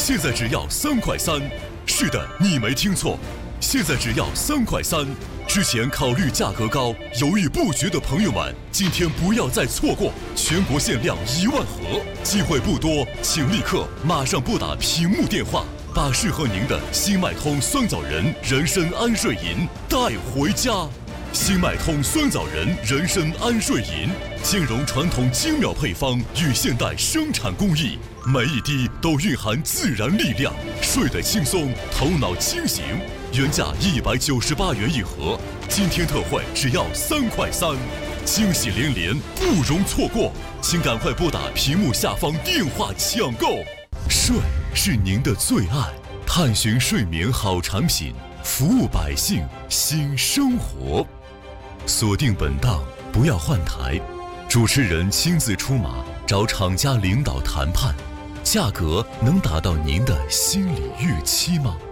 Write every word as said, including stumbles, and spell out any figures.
现在只要三块三。是的，你没听错，现在只要三块三。之前考虑价格高、犹豫不决的朋友们，今天不要再错过，全国限量一万盒，机会不多，请立刻马上拨打屏幕电话，把适合您的新脉通酸枣仁人参安睡饮带回家。新脉通酸枣仁人参安睡饮，兼容传统精妙配方与现代生产工艺，每一滴都蕴含自然力量，睡得轻松，头脑清醒。原价一百九十八元一盒，今天特惠只要三块三，惊喜连连，不容错过，请赶快拨打屏幕下方电话抢购。睡是您的最爱，探寻睡眠好产品，服务百姓新生活。锁定本档，不要换台，主持人亲自出马，找厂家领导谈判，价格能达到您的心理预期吗？